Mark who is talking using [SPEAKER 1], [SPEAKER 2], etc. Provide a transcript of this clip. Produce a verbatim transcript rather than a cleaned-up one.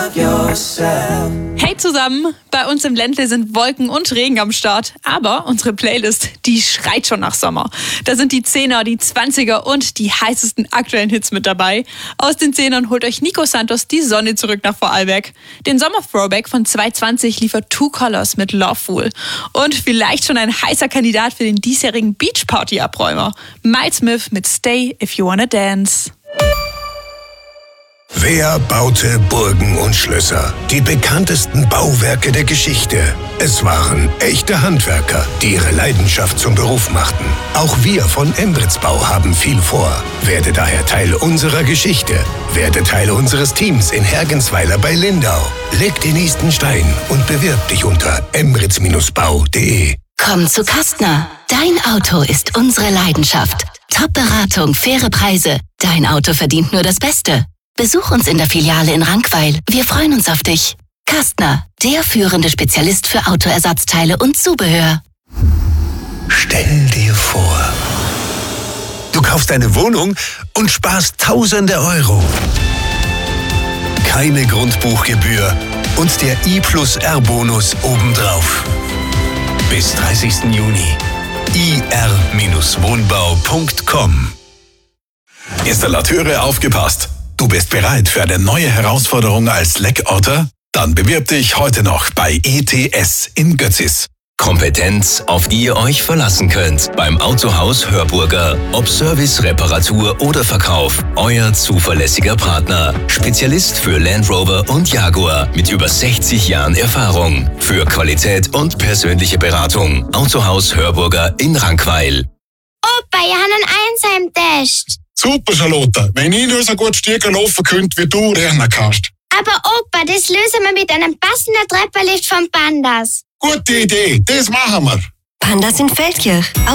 [SPEAKER 1] Hey zusammen, bei uns im Ländle sind Wolken und Regen am Start, aber unsere Playlist, die schreit schon nach Sommer. Da sind die Zehner, die Zwanziger und die heißesten aktuellen Hits mit dabei. Aus den Zehnern holt euch Nico Santos die Sonne zurück nach Vorarlberg. Den Sommer-Throwback von zwanzig zwanzig liefert Two Colors mit Loveful. Und vielleicht schon ein heißer Kandidat für den diesjährigen Beach-Party-Abräumer. Miles Smith mit Stay If You Wanna Dance.
[SPEAKER 2] Wer baute Burgen und Schlösser? Die bekanntesten Bauwerke der Geschichte. Es waren echte Handwerker, die ihre Leidenschaft zum Beruf machten. Auch wir von Embritzbau haben viel vor. Werde daher Teil unserer Geschichte. Werde Teil unseres Teams in Hergensweiler bei Lindau. Leg den nächsten Stein und bewirb dich unter embritz Bindestrich bau punkt de.
[SPEAKER 3] Komm zu Kastner. Dein Auto ist unsere Leidenschaft. Top-Beratung, faire Preise. Dein Auto verdient nur das Beste. Besuch uns in der Filiale in Rankweil. Wir freuen uns auf dich. Kastner, der führende Spezialist für Autoersatzteile und Zubehör.
[SPEAKER 2] Stell dir vor, du kaufst eine Wohnung und sparst Tausende Euro. Keine Grundbuchgebühr und der I plus R Bonus obendrauf. Bis dreißigsten Juni. i r Wohnbau punkt com.
[SPEAKER 4] Installateure, aufgepasst! Du bist bereit für eine neue Herausforderung als Leckorter? Dann bewirb dich heute noch bei E T S in Götzis.
[SPEAKER 5] Kompetenz, auf die ihr euch verlassen könnt. Beim Autohaus Hörburger. Ob Service, Reparatur oder Verkauf. Euer zuverlässiger Partner. Spezialist für Land Rover und Jaguar. Mit über sechzig Jahren Erfahrung. Für Qualität und persönliche Beratung. Autohaus Hörburger in Rankweil.
[SPEAKER 6] Opa, ich habe einen Einser-Test.
[SPEAKER 7] Super, Charlotte. Wenn ich nur so gut Stiegen laufen könnte, wie du rennen kannst.
[SPEAKER 6] Aber Opa, das lösen wir mit einem passenden Treppenlift von Pandas.
[SPEAKER 7] Gute Idee, das machen wir.
[SPEAKER 3] Pandas in Feldkirch.